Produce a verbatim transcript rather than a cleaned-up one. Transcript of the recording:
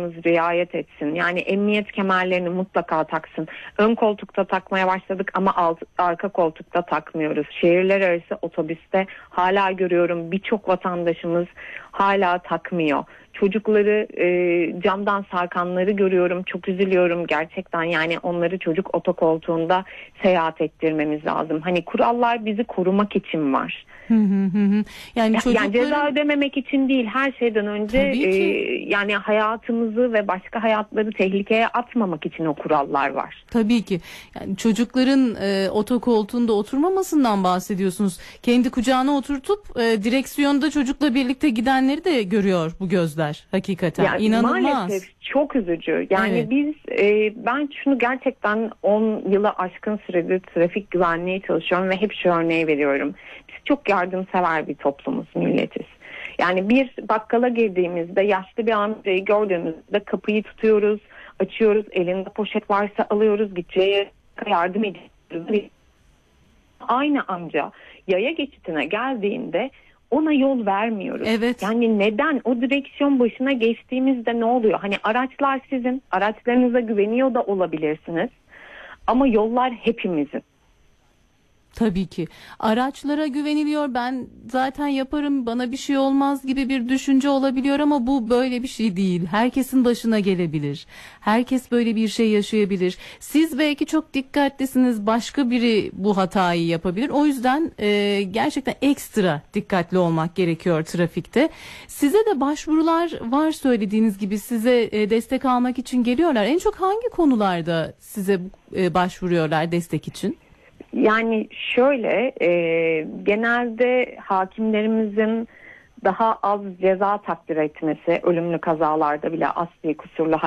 kurallarımız riayet etsin. Yani emniyet kemerlerini mutlaka taksın. Ön koltukta takmaya başladık ama alt, arka koltukta takmıyoruz. Şehirler arası otobüste hala görüyorum birçok vatandaşımız hala takmıyor. Çocukları e, camdan sarkanları görüyorum. Çok üzülüyorum gerçekten. Yani onları çocuk otokoltuğunda seyahat ettirmemiz lazım. Hani kurallar bizi korumak için var. Hı hı hı. Yani, çocukların... yani ceza ödememek için değil, her şeyden önce e, yani hayatımızı ve başka hayatları tehlikeye atmamak için o kurallar var. Tabii ki. Yani çocukların e, otokoltuğunda oturmamasından bahsediyorsunuz. Kendi kucağına oturtup e, direksiyonda çocukla birlikte gidenleri de görüyor bu gözler hakikaten. Yani İnanılmaz. maalesef çok üzücü. Yani evet. biz e, ben şunu gerçekten on yılı aşkın süredir trafik güvenliği çalışıyorum ve hep şu örneği veriyorum. Biz çok yardımsever bir toplumuz, milletiz. Yani bir bakkala girdiğimizde yaşlı bir amcayı gördüğümüzde kapıyı tutuyoruz, açıyoruz, elinde poşet varsa alıyoruz, gideceği yardım ediyoruz. Aynı amca yaya geçitine geldiğinde ona yol vermiyoruz. Evet. Yani neden? O direksiyon başına geçtiğimizde ne oluyor? Hani araçlar sizin, araçlarınıza güveniyor da olabilirsiniz. Ama yollar hepimizin. Tabii ki. Araçlara güveniliyor. Ben zaten yaparım, bana bir şey olmaz gibi bir düşünce olabiliyor ama bu böyle bir şey değil. Herkesin başına gelebilir. Herkes böyle bir şey yaşayabilir. Siz belki çok dikkatlisiniz. Başka biri bu hatayı yapabilir. O yüzden e, gerçekten ekstra dikkatli olmak gerekiyor trafikte. Size de başvurular var söylediğiniz gibi. Size e, destek almak için geliyorlar. En çok hangi konularda size e, başvuruyorlar destek için? Yani şöyle e, genelde hakimlerimizin daha az ceza takdir etmesi, ölümlü kazalarda bile asli kusurlu